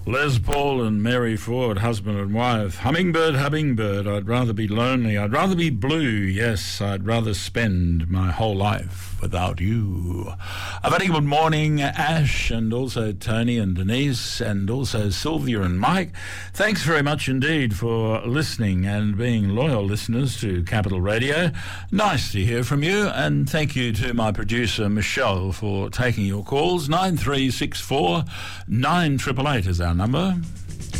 Les Paul and Mary Ford, husband and wife. Hummingbird, hummingbird, I'd rather be lonely, I'd rather be blue, yes, I'd rather spend my whole life without you. A very good morning, Ash, and also Tony and Denise, and also Sylvia and Mike. Thanks very much indeed for listening and being loyal listeners to Capital Radio. Nice to hear from you, and thank you to my producer, Michelle, for taking your calls. 9364 9888 is our number.